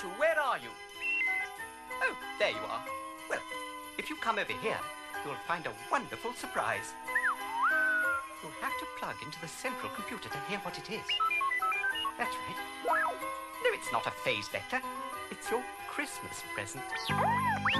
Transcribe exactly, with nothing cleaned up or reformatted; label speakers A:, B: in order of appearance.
A: two, where are you? Oh, there you are. Well, if you come over here, you'll find a wonderful surprise. You'll have to plug into the central computer to hear what it is. That's right. No, it's not a phase vector. It's your Christmas present.